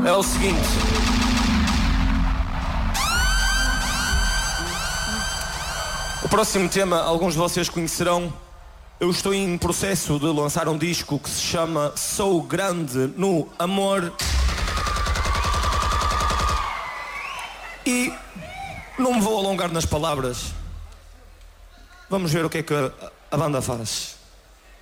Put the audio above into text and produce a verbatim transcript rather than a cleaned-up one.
É o seguinte. O próximo tema, alguns de vocês conhecerão. Eu estou em processo de lançar um disco que se chama Sou Grande no Amor. E não me vou alongar nas palavras. Vamos ver o que é que a banda faz.